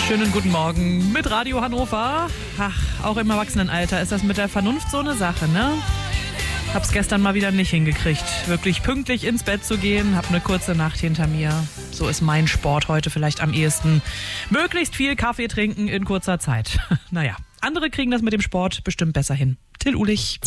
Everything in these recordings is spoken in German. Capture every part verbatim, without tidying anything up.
Schönen guten Morgen mit Radio Hannover. Ach, auch im Erwachsenenalter ist das mit der Vernunft so eine Sache, ne? Hab's gestern mal wieder nicht hingekriegt, wirklich pünktlich ins Bett zu gehen. Hab eine kurze Nacht hinter mir. So ist mein Sport heute vielleicht am ehesten. Möglichst viel Kaffee trinken in kurzer Zeit. Naja, andere kriegen das mit dem Sport bestimmt besser hin. Till Ulich.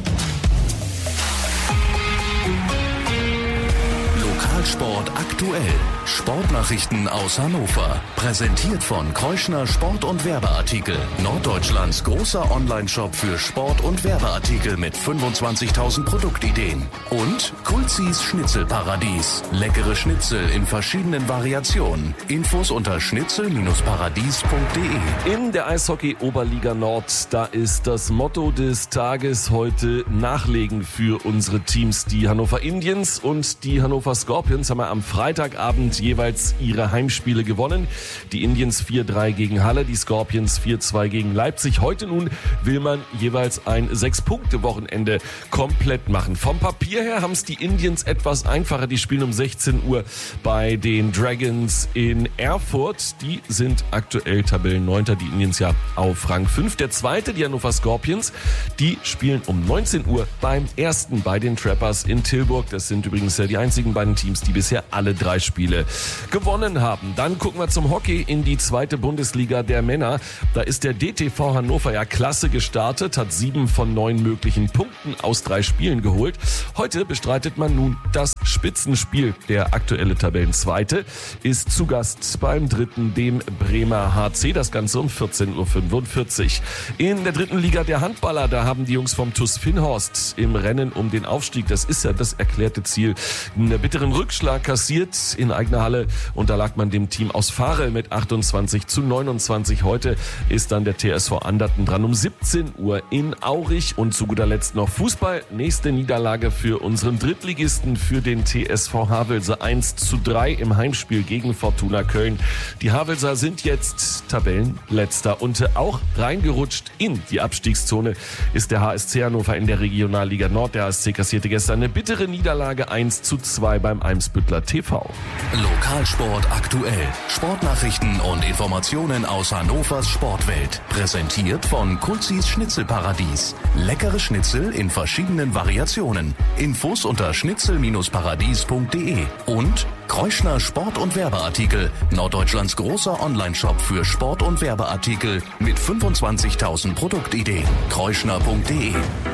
Lokalsport aktuell. Sportnachrichten aus Hannover. Präsentiert von Kreuschner Sport- und Werbeartikel. Norddeutschlands großer Onlineshop für Sport- und Werbeartikel mit fünfundzwanzigtausend Produktideen. Und Kulzis Schnitzelparadies. Leckere Schnitzel in verschiedenen Variationen. Infos unter schnitzel paradies punkt de. In der Eishockey-Oberliga Nord, da ist das Motto des Tages heute Nachlegen für unsere Teams. Die Hannover Indians und die Hannover Scorpions haben am Freitagabend jeweils ihre Heimspiele gewonnen. Die Indians vier drei gegen Halle, die Scorpions vier zwei gegen Leipzig. Heute nun will man jeweils ein Sechs-Punkte-Wochenende komplett machen. Vom Papier her haben es die Indians etwas einfacher. Die spielen um sechzehn Uhr bei den Dragons in Erfurt. Die sind aktuell Tabellenneunter, die Indians ja auf Rang fünf. Der zweite, die Hannover Scorpions, die spielen um neunzehn Uhr beim ersten bei den Trappers in Tilburg. Das sind übrigens ja die einzigen beiden Teams, die bisher alle drei Spiele gewonnen haben. Dann gucken wir zum Hockey in die zweite Bundesliga der Männer. Da ist der D T V Hannover ja klasse gestartet, hat sieben von neun möglichen Punkten aus drei Spielen geholt. Heute bestreitet man nun das Spitzenspiel. Der aktuelle Tabellenzweite ist zu Gast beim dritten, dem Bremer H C. Das Ganze um vierzehn Uhr fünfundvierzig. In der dritten Liga der Handballer, da haben die Jungs vom T U S Finnhorst im Rennen um den Aufstieg, das ist ja das erklärte Ziel, einen bitteren Rückschlag kassiert in eigener Halle. Und da lag man dem Team aus Varel mit achtundzwanzig zu neunundzwanzig. Heute ist dann der T S V Anderten dran um siebzehn Uhr in Aurich. Und zu guter Letzt noch Fußball. Nächste Niederlage für unseren Drittligisten, für den T S V Havelse. eins zu drei im Heimspiel gegen Fortuna Köln. Die Havelser sind jetzt Tabellenletzter und auch reingerutscht in die Abstiegszone ist der H S C Hannover in der Regionalliga Nord. Der H S C kassierte gestern eine bittere Niederlage eins zu zwei beim Eimsbüttler T V. Lokalsport aktuell. Sportnachrichten und Informationen aus Hannovers Sportwelt. Präsentiert von Kulzis Schnitzelparadies. Leckere Schnitzel in verschiedenen Variationen. Infos unter schnitzel paradies punkt de. Und Kreuschner Sport- und Werbeartikel. Norddeutschlands großer Onlineshop für Sport- und Werbeartikel mit fünfundzwanzigtausend Produktideen. kreuschner punkt de.